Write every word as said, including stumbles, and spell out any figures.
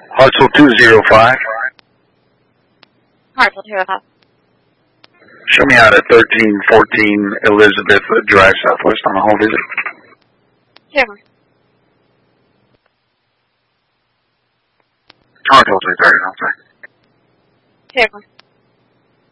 Hartsel two zero five. Hartsel two zero five. Show me out at thirteen fourteen Elizabeth Drive Southwest on a home visit. Sure. Hartsel three thirty, I'm sorry. Sure.